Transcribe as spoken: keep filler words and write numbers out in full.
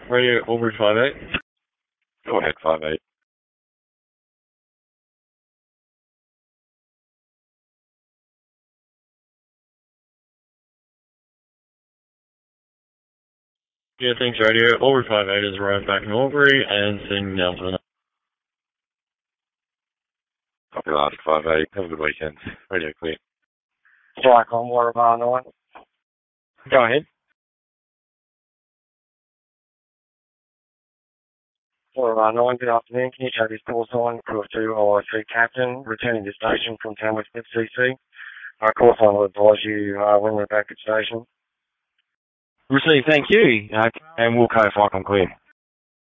Radio Aubrey five eight. Go ahead, five eight. Yeah, thanks, Radio. Aubrey five eight has arrived back in Aubrey and sending now to the... Copy last, five eight. Have a good weekend. Radio clear. Jack on Waterbar nine. Go ahead. Waterbar nine, good afternoon. Can you take this call sign? Call two O I C Captain, returning to station from Tamworth F C C. Our call sign will advise you uh, when we're back at station. Receive, thank you. Uh, and we'll code if I can clear.